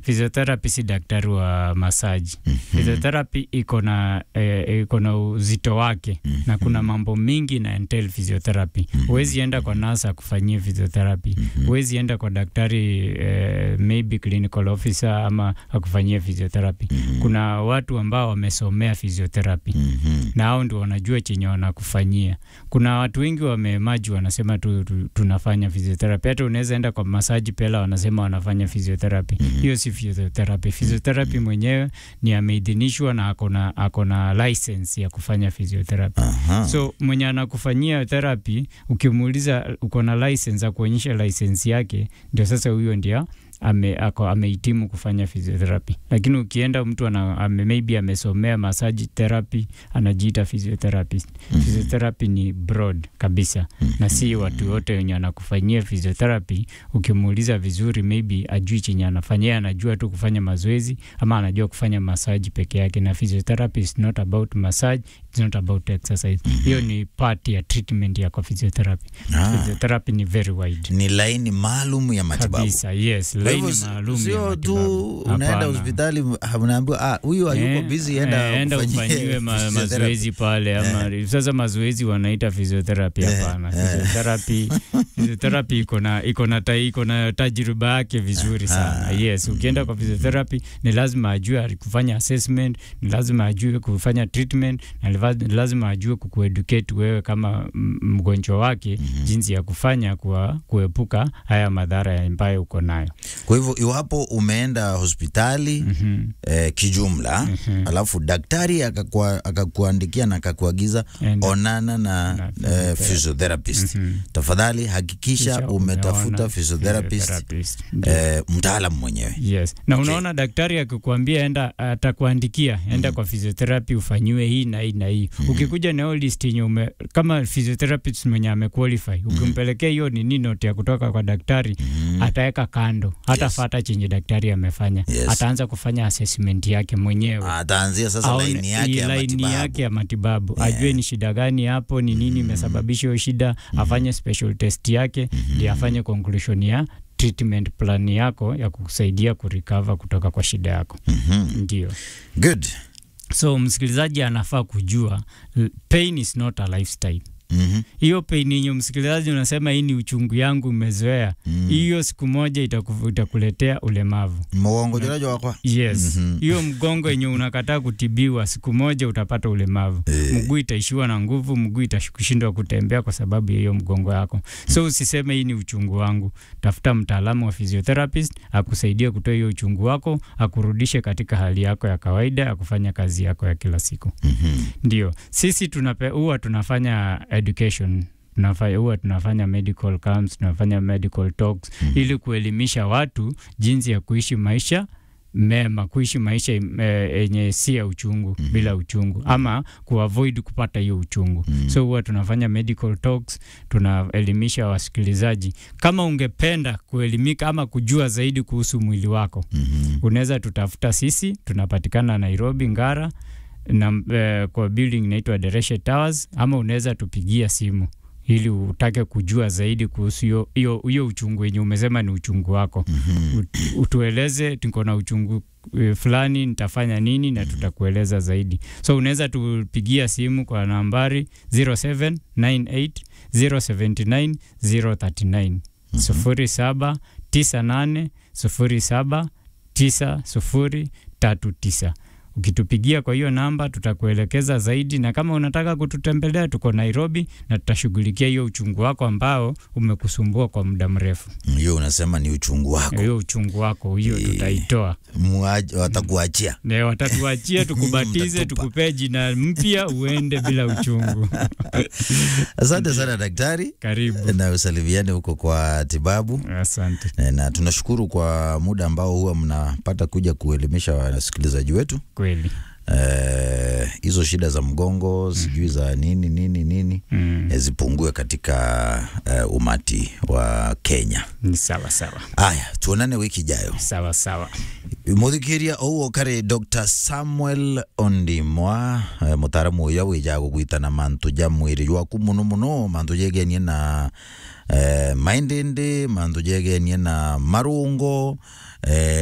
physiotherapy si daktari wa massage. Physiotherapy iko na uzito wake na kuna mambo mingi na entail physiotherapy. Huwezi enda kwa nurse akufanyie physiotherapy. Huwezi enda kwa daktari maybe clinical officer ama akufanyie physiotherapy. Kuna watu ambao wamesomea physiotherapy. Na hao ndio wanajua chenye wanakufanyia. Kuna watu wengi wameemaji wanasema tunafanya physiotherapy. Hata unaweza enda kwa massage pela wanasema wanafanya physiotherapy. Hiyo si physiotherapy. Physiotherapy mwenyewe ni ameidhinishwa na akona license ya kufanya physiotherapy. So mwenye anakufanyia therapy ukimuuliza uko na license akuonyesha license yake, ndio sasa huyo ndio amehitimu kufanya physiotherapy. Lakini ukienda mtu maybe amesomea massage therapy anajiita physiotherapist. Physiotherapy ni broad kabisa. Na si watu wote wenye anakufanyia physiotherapy ukimuuliza vizuri maybe ajui chenye anafanyia, anajua tu kufanya mazoezi ama anajua kufanya massage peke yake. Na physiotherapy is not about massage, it's not about exercise. Hiyo ni part ya treatment ya kwa physiotherapy. Physiotherapy ni very wide. Ni line maalum ya matibabu. Kabisa, yes. Sio tu unaenda hospitali unaambiwa huyu hayuko busy, enda ufanyiwe mazoezi pale ama sasa mazoezi wanaita physiotherapy. Hapana. Physiotherapy iko na tajriba yake vizuri sana. Yes, ukienda kwa physiotherapy ni lazima ajue kufanya assessment, ni lazima ajue kufanya treatment, na lazima ajue kueducate wewe kama mgonjwa wake jinsi ya kufanya kuepuka haya madhara ambayo uko nayo. Kwa hivyo iwapo umeenda hospitali kijumla alafu daktari akakuandikia na akakuagiza onana na physiotherapist, tafadhali hakikisha umetafuta physiotherapist mtaalamu mwenyewe. Yes. Na unaona daktari akikwambia atakuandikia enda kwa physiotherapy ufanyiwe hii na hii na hii. Ukikuja na list yenye kama physiotherapist mwenye amequalify, ukimpelekea hiyo ni note ya kutoka kwa daktari, ataweka kando. Hatafuata chenye daktari amefanya. Ataanza kufanya assessment yake mwenyewe. Ataanzia sasa line yake ya matibabu. Ajue ni shida gani hapo, ni nini imesababisha hiyo shida, afanye special test yake, ndio afanye conclusion ya treatment plan yako ya kukusaidia kurecover kutoka kwa shida yako. Ndio. Good. So msikilizaji anafaa kujua pain is not a lifestyle. Hiyo pain yenye msikilizaji unasema hii ni uchungu yangu umezoea, hiyo siku moja itakuletea ulemavu. Mgongo jeraje wako? Yes. Hiyo mgongo yenye unakataa kutibiwa siku moja utapata ulemavu. Mguu itaishiwa na nguvu, mguu itashindwa kutembea kwa sababu ya hiyo mgongo yako. So usiseme hii ni uchungu wangu. Tafuta mtaalamu wa physiotherapist akusaidie kutoa hiyo uchungu wako, akurudishe katika hali yako ya kawaida, akufanya kazi yako ya kila siku. Ndio. Sisi huwa tunafanya education, tunafanya medical camps, tunafanya medical talks ili kuelimisha watu jinsi ya kuishi maisha mema, kuishi maisha yenye si ya uchungu, bila uchungu, ama kuavoid kupata hiyo uchungu. So huwa tunafanya medical talks, tunaelimisha wasikilizaji. Kama ungependa kuelimika ama kujua zaidi kuhusu mwili wako, unaweza tutafuta sisi, tunapatikana Nairobi Ngara na kwa building inaitwa Dereshe Towers, ama unaweza tupigia simu ili utake kujua zaidi kuhusu hiyo uchungu yenye umesema ni uchungu wako. Utueleze tuko na uchungu fulani, nitafanya nini, na tutakueleza zaidi. So unaweza tupigia simu kwa nambari 0798 079 039 0798 07 9039. Ukitupigia kwa hiyo namba tutakuelekeza zaidi, na kama unataka kututembelea tuko Nairobi na tutashughulikia hiyo uchungu wako ambao umekusumbua kwa muda mrefu. Hiyo unasema ni uchungu wako. Hiyo uchungu wako hiyo tutaitoa. Watakuachia. Watatuachia tukubatize, tukupee jina mpya uende bila uchungu. Asante sana daktari. Karibu. Na usalimiane huko kwa tibabu. Asante. Na tunashukuru kwa muda ambao huwa mnapata kuja kuelimisha wasikilizaji wetu. Kweli. Hizo shida za mgongo, sijui za nini zipungue katika umati wa Kenya. Ni sawa. Aya, tuonane wiki ijayo. Sawa. Muthikiria owo kare Dr. Samuel Ondimwa, mutaramu ya wijago gwitana mantu ja mwiri waku muno mantu jegenie na mindende, mantu jegenie na marungo